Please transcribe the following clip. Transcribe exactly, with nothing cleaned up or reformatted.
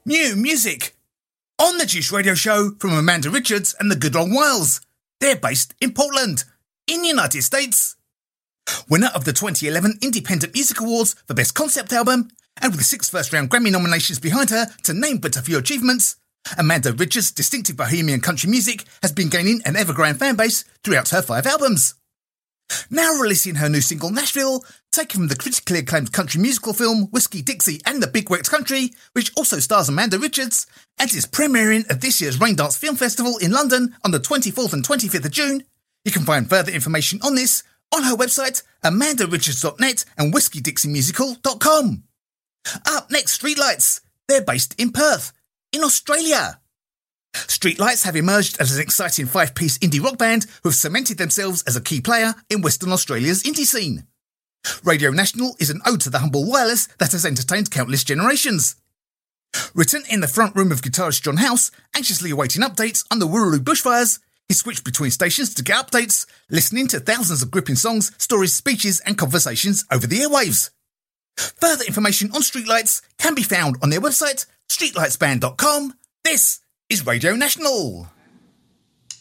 New music on the Juice Radio Show from Amanda Richards and the Good Old Whiles. They're based in Portland, in the United States. Winner of the twenty eleven Independent Music Awards for Best Concept Album, and with six first-round Grammy nominations behind her to name but a few achievements, Amanda Richards' distinctive bohemian country music has been gaining an ever-growing fan base throughout her five albums. Now releasing her new single Nashville, taken from the critically acclaimed country musical film Whiskey Dixie and the Big Wet Country, which also stars Amanda Richards, and is premiering at this year's Raindance Film Festival in London on the twenty-fourth and twenty-fifth of June. You can find further information on this on her website, amanda richards dot net and whiskey dixie musical dot com. Up next, Streetlights. They're based in Perth, in Australia. Streetlights have emerged as an exciting five-piece indie rock band who have cemented themselves as a key player in Western Australia's indie scene. Radio National is an ode to the humble wireless that has entertained countless generations. Written in the front room of guitarist John House, anxiously awaiting updates on the Wooroloo bushfires, he switched between stations to get updates, listening to thousands of gripping songs, stories, speeches and conversations over the airwaves. Further information on Streetlights can be found on their website, streetlights band dot com. This is Radio National.